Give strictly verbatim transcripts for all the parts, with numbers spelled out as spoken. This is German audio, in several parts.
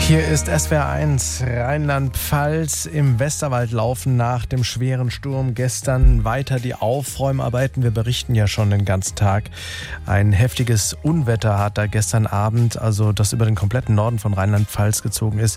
Hier ist S W R eins Rheinland-Pfalz. Im Westerwald laufen nach dem schweren Sturm gestern weiter die Aufräumarbeiten. Wir berichten ja schon den ganzen Tag. Ein heftiges Unwetter hat da gestern Abend, also das über den kompletten Norden von Rheinland-Pfalz gezogen ist,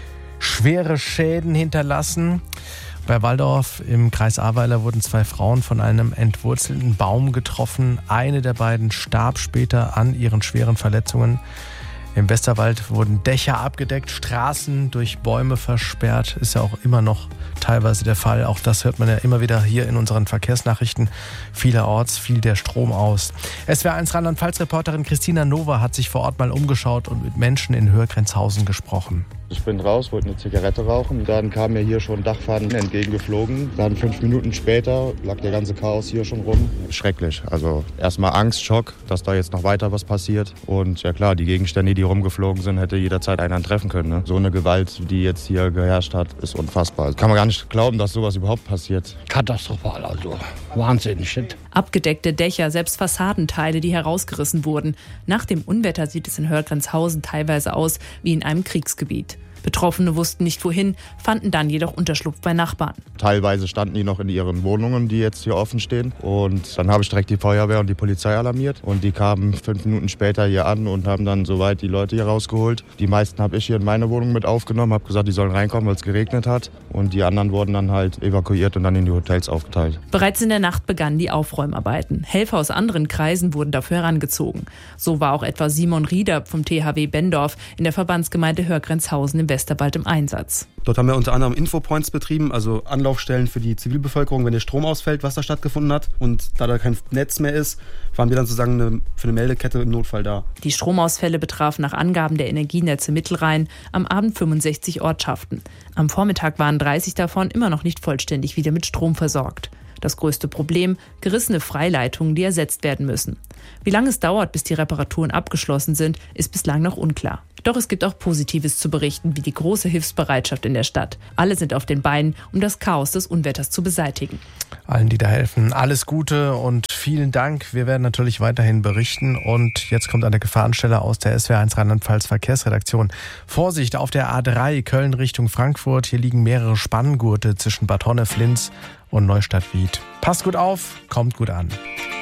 schwere Schäden hinterlassen. Bei Walldorf im Kreis Ahrweiler wurden zwei Frauen von einem entwurzelten Baum getroffen. Eine der beiden starb später an ihren schweren Verletzungen. Im Westerwald wurden Dächer abgedeckt, Straßen durch Bäume versperrt. Ist ja auch immer noch teilweise der Fall. Auch das hört man ja immer wieder hier in unseren Verkehrsnachrichten. Vielerorts fiel der Strom aus. S W R eins Rheinland-Pfalz-Reporterin Christina Nova hat sich vor Ort mal umgeschaut und mit Menschen in Höhergrenzhausen gesprochen. Ich bin raus, wollte eine Zigarette rauchen. Dann kam mir hier schon Dachpfannen entgegengeflogen. Dann fünf Minuten später lag der ganze Chaos hier schon rum. Schrecklich. Also erstmal Angst, Schock, dass da jetzt noch weiter was passiert. Und ja klar, die Gegenstände, die rumgeflogen sind, hätte jederzeit einen treffen können. Ne? So eine Gewalt, die jetzt hier geherrscht hat, ist unfassbar. Kann man gar nicht glauben, dass sowas überhaupt passiert. Katastrophal, also wahnsinnig. Shit. Abgedeckte Dächer, selbst Fassadenteile, die herausgerissen wurden. Nach dem Unwetter sieht es in Höhergrenzhausen teilweise aus wie in einem Kriegsgebiet. Betroffene wussten nicht wohin, fanden dann jedoch Unterschlupf bei Nachbarn. Teilweise standen die noch in ihren Wohnungen, die jetzt hier offen stehen. Und dann habe ich direkt die Feuerwehr und die Polizei alarmiert. Und die kamen fünf Minuten später hier an und haben dann soweit die Leute hier rausgeholt. Die meisten habe ich hier in meine Wohnung mit aufgenommen, habe gesagt, die sollen reinkommen, weil es geregnet hat. Und die anderen wurden dann halt evakuiert und dann in die Hotels aufgeteilt. Bereits in der Nacht begannen die Aufräumarbeiten. Helfer aus anderen Kreisen wurden dafür herangezogen. So war auch etwa Simon Rieder vom T H W Bendorf in der Verbandsgemeinde Höhergrenzhausen im Westerwald im Einsatz. Dort haben wir unter anderem Infopoints betrieben, also Anlaufstellen für die Zivilbevölkerung, wenn der Strom ausfällt, was da stattgefunden hat. Und da da kein Netz mehr ist, waren wir dann sozusagen eine, für eine Meldekette im Notfall da. Die Stromausfälle betrafen nach Angaben der Energienetze Mittelrhein am Abend fünfundsechzig Ortschaften. Am Vormittag waren dreißig davon immer noch nicht vollständig wieder mit Strom versorgt. Das größte Problem, gerissene Freileitungen, die ersetzt werden müssen. Wie lange es dauert, bis die Reparaturen abgeschlossen sind, ist bislang noch unklar. Doch es gibt auch Positives zu berichten, wie die große Hilfsbereitschaft in der Stadt. Alle sind auf den Beinen, um das Chaos des Unwetters zu beseitigen. Allen, die da helfen, alles Gute und vielen Dank. Wir werden natürlich weiterhin berichten. Und jetzt kommt eine Gefahrenstelle aus der S W R eins Rheinland-Pfalz Verkehrsredaktion. Vorsicht auf der A drei Köln Richtung Frankfurt. Hier liegen mehrere Spanngurte zwischen Bad Honnef, Linz und Neustadt-Wied. Passt gut auf, kommt gut an.